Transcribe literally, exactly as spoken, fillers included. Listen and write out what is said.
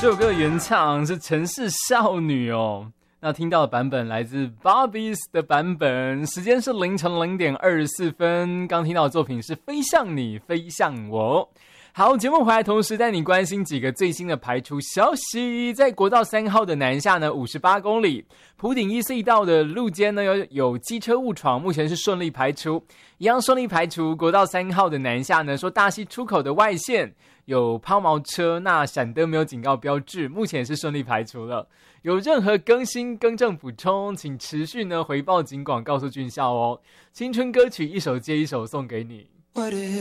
这首歌的原唱是城市少女哦。那听到的版本来自 Barbies 的版本，时间是凌晨零点二十四分。刚听到的作品是飞向你，飞向我。好，节目回来同时带你关心几个最新的排除消息。在国道三号的南下呢，五十八公里，埔顶一隧道的路肩呢有有机车误闯，目前是顺利排除，一样顺利排除。国道三号的南下呢，说大溪出口的外线有抛锚车，那闪灯没有警告标志，目前也是顺利排除了。有任何更新更正补充，请持续呢回报警广告诉军校哦。青春歌曲一首接一首送给你。